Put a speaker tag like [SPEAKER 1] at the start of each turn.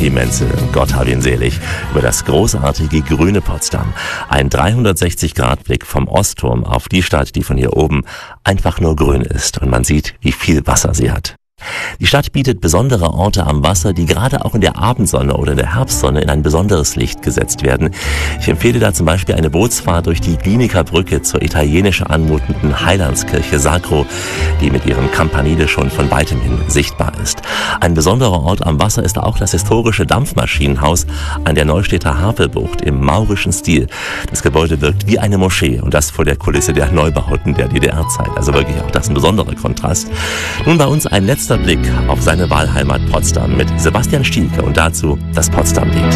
[SPEAKER 1] Andi Menzel, Gott hab ihn selig, über das großartige grüne Potsdam. Ein 360-Grad-Blick vom Ostturm auf die Stadt, die von hier oben einfach nur grün ist und man sieht, wie viel Wasser sie hat. Die Stadt bietet besondere Orte am Wasser, die gerade auch in der Abendsonne oder in der Herbstsonne in ein besonderes Licht gesetzt werden. Ich empfehle da zum Beispiel eine Bootsfahrt durch die Glienicker Brücke zur italienisch anmutenden Heilandskirche Sacro, die mit ihrem Campanile schon von weitem hin sichtbar ist. Ein besonderer Ort am Wasser ist auch das historische Dampfmaschinenhaus an der Neustädter Havelbucht im maurischen Stil. Das Gebäude wirkt wie eine Moschee und das vor der Kulisse der Neubauten der DDR-Zeit. Also wirklich auch das ein besonderer Kontrast. Nun bei uns ein letzter Blick auf seine Wahlheimat Potsdam mit Sebastian Stielke und dazu das Potsdam-Lied.